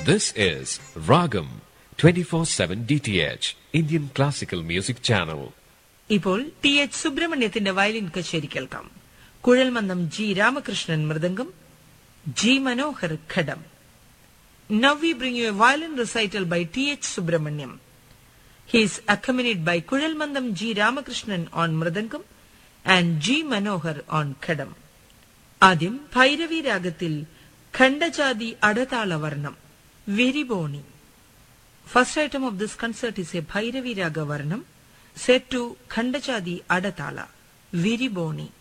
This is Ragam 24/7 DTH Indian Classical Music Channel. ഇപ്പോൾ ടി.എച്ച്. സുബ്രഹ്മണ്യത്തിന്റെ violin കച്ചേരി കേൾക്കാം. കുഴൽമന്ദം G Ramakrishnan mridangam, G Manohar ghatam. Now we bring you a violin recital by T.H. Subramaniam. He is accompanied by Kuzhalmandam G. Ramakrishnan on mridangam and G. Manohar on khadam. ആദ്യം ഭൈരവി രാഗത്തിൽ ഖണ്ഡജാതി അടതാള വർണം വിരിബോണി. First item of this concert is a Bhairavi Raga Varnam set to Khandajadi Adatala, Viriboni.